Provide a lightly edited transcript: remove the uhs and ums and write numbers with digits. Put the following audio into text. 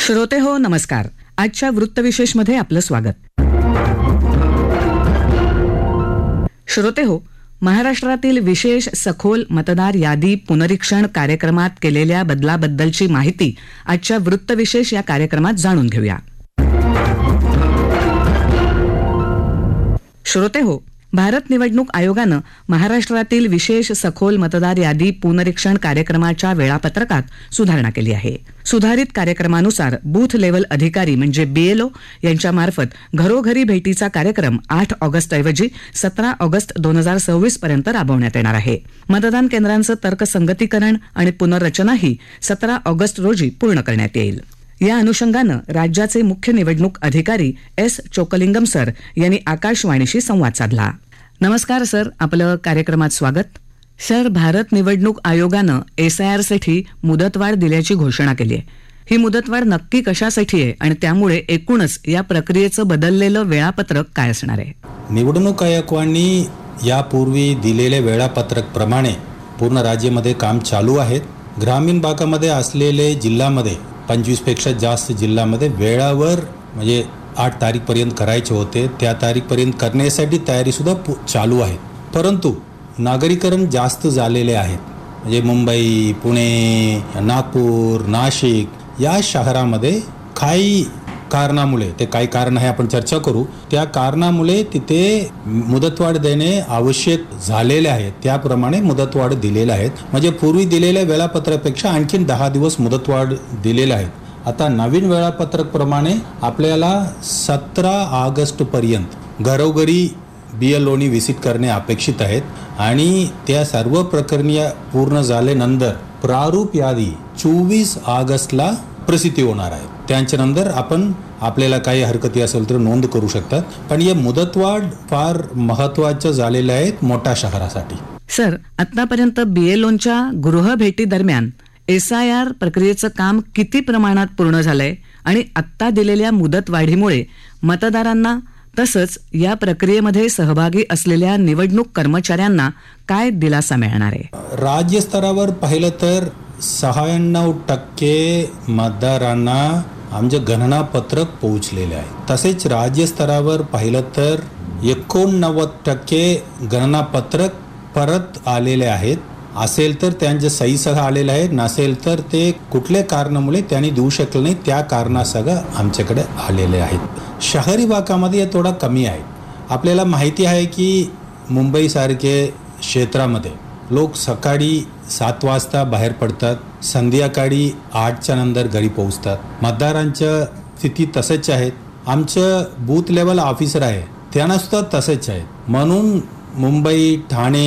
श्रोते हो नमस्कार. आजच्या वृत्तविशेषमध्ये आपलं स्वागत. श्रोते हो, महाराष्ट्रातील विशेष सखोल मतदार यादी पुनरीक्षण कार्यक्रमात केलेल्या बदलाबद्दलची माहिती आजच्या वृत्तविशेष या कार्यक्रमात जाणून घेऊया. श्रोते हो, भारत निवडणूक आयोगानं महाराष्ट्रातील विशेष सखोल मतदार यादी पुनरीक्षण कार्यक्रमाच्या वेळापत्रकात सुधारणा केली आहे. सुधारित कार्यक्रमानुसार बूथ लेव्हल अधिकारी म्हणजे BLO यांच्यामार्फत घरोघरी भेटीचा कार्यक्रम 8 ऑगस्टऐवजी 17 ऑगस्ट 2026 पर्यंत राबवण्यात येणार आहे. मतदान केंद्रांचं तर्कसंगतीकरण आणि पुनर्रचनाही 17 ऑगस्ट रोजी पूर्ण करण्यात येईल. या अनुषंगानं राज्याचे मुख्य निवडणूक अधिकारी S. चोकलिंगम सर यांनी आकाशवाणीशी संवाद साधला. नमस्कार सर, आपलं कार्यक्रमात स्वागत. सर, भारत निवडणूक आयोगानं SIR साठी मुदतवाढ दिल्याची घोषणा केली आहे. ही मुदतवाढ नक्की कशासाठी आहे आणि त्यामुळे एकूणच या प्रक्रियेचं बदललेलं वेळापत्रक काय असणार आहे? निवडणूक आयोगाने यापूर्वी दिलेल्या वेळापत्रक प्रमाणे पूर्ण राज्यामध्ये काम चालू आहेत. ग्रामीण भागामध्ये असलेले जिल्ह्यामध्ये 25 पेक्षा जास्त जिल्ह्यामध्ये वेळावर म्हणजे 8 तारीखपर्यंत करायचे होते. त्या तारीखपर्यंत करण्यासाठी तयारी सुद्धा चालू आहे. परंतु नागरीकरण जास्त झालेले आहेत. म्हणजे मुंबई, पुणे, नागपूर, नाशिक या शहरामध्ये काही कारणामुळे, ते काही कारण आहे आपण चर्चा करू, त्या कारणामुळे तिथे मुदतवाढ देणे आवश्यक झालेले आहे. त्याप्रमाणे मुदतवाढ दिलेल्या आहेत. म्हणजे पूर्वी दिलेल्या वेळापत्रकापेक्षा आणखीन 10 दिवस मुदतवाढ दिलेल्या आहेत. आता नवीन वेळापत्रक प्रमाणे आपल्याला 17 ऑगस्ट पर्यंत घरोघरी BLOनी व्हिजिट करणे अपेक्षित आहेत आणि त्या सर्व प्रक्रिया पूर्ण झाल्यानंतर प्रारूप यादी 24 ऑगस्टला प्रसिद्धी होणार आहे. त्यानंतर आपल्याला काही हरकती असेल तर नोंद करू शकतात. पण हे मुदतवाढ फार महत्त्वाचं झालेलं आहे मोठ्या शहरासाठी. सर, आतापर्यंत BLOंच्या गृहभेटी दरम्यान SIR प्रक्रियेचं काम किती प्रमाणात पूर्ण झालंय आणि आत्ता दिलेल्या मुदतवाढीमुळे मतदारांना तसंच या प्रक्रियेमध्ये सहभागी असलेल्या निवडणूक कर्मचाऱ्यांना काय दिलासा मिळणार आहे? राज्यस्तरावर पाहिलं तर 96% मतदारांना आमचे गणनापत्रक पोहोचलेले आहे. तसेच राज्यस्तरावर पाहिलं तर 89% गणनापत्रक परत आलेले आहेत. असेल तर त्यांच्या सहीसह आलेले आहे, नसेल तर ते कुठल्या कारणामुळे त्यांनी देऊ शकले नाही, त्या कारणासह आमच्याकडे आलेले आहेत. शहरी भागामध्ये हे थोडा कमी आहे. आपल्याला माहिती आहे की मुंबईसारखे क्षेत्रामध्ये लोक सकाळी 7 वाजता बाहेर पडतात, संध्याकाळी 8च्या नंतर घरी पोहोचतात. मतदारांच्या स्थिती तसेच आहेत. आमचं बूथ लेवल ऑफिसर आहे त्यांना सुद्धा तसेच आहे. म्हणून मुंबई, ठाणे